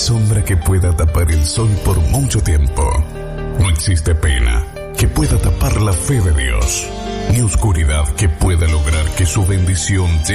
sombra que pueda tapar el sol por mucho tiempo. No existe pena que pueda tapar la fe de Dios, ni oscuridad que pueda lograr que su bendición llegue